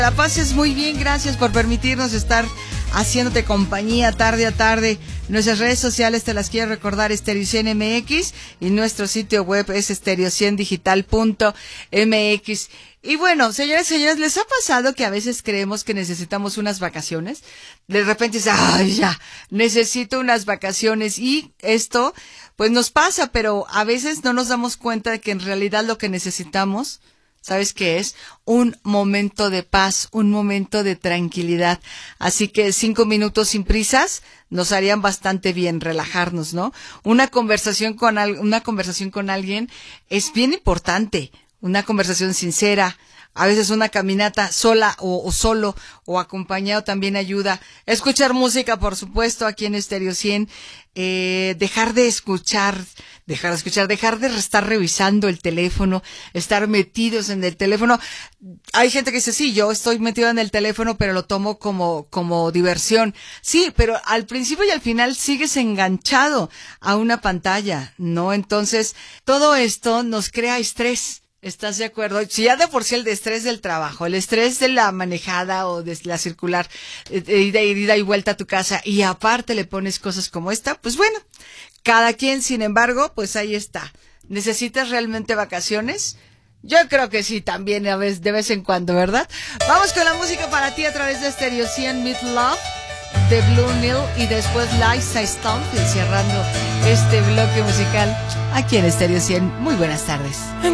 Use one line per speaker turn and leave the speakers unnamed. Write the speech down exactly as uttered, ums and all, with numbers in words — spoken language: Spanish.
La pases muy bien, gracias por permitirnos estar haciéndote compañía tarde a tarde. Nuestras redes sociales te las quiero recordar, Stereo cien M X, y nuestro sitio web es stereo cien digital punto m x. Y bueno, señores y señores, ¿les ha pasado que a veces creemos que necesitamos unas vacaciones? De repente dices, ay, ya, necesito unas vacaciones, y esto, pues nos pasa, pero a veces no nos damos cuenta de que en realidad lo que necesitamos, ¿sabes qué es? Un momento de paz, un momento de tranquilidad. Así que cinco minutos sin prisas nos harían bastante bien relajarnos, ¿no? Una conversación con al, una conversación con alguien es bien importante. Una conversación sincera, a veces una caminata sola o, o solo o acompañado también ayuda. Escuchar música, por supuesto, aquí en Stereo cien. Eh, dejar de escuchar, dejar de escuchar, dejar de estar revisando el teléfono, estar metidos en el teléfono. Hay gente que dice, sí, yo estoy metido en el teléfono, pero lo tomo como, como diversión. Sí, pero al principio y al final sigues enganchado a una pantalla, ¿no? Entonces, todo esto nos crea estrés. ¿Estás de acuerdo? Si ya de por sí el de estrés del trabajo, el estrés de la manejada o de la circular, de ida, ida y vuelta a tu casa, y aparte le pones cosas como esta, pues bueno, cada quien, sin embargo, pues ahí está. ¿Necesitas realmente vacaciones? Yo creo que sí, también a veces, de vez en cuando, ¿verdad? Vamos con la música para ti a través de Stereo cien, Meet Love, de Blue Nile, y después Liza Stonfield cerrando este bloque musical aquí en Stereo cien. Muy buenas tardes.